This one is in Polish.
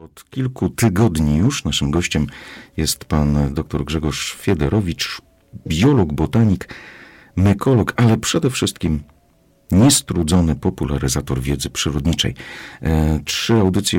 Od kilku tygodni już naszym gościem jest pan dr Grzegorz Fiederowicz, biolog, botanik, mykolog, ale przede wszystkim niestrudzony popularyzator wiedzy przyrodniczej. 3 audycje